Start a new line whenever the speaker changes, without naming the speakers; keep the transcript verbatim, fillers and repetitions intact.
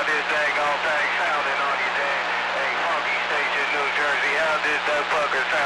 How this dang on thing sounding on you, dang? Hey, Funky Station, New Jersey. How this that fucker sound?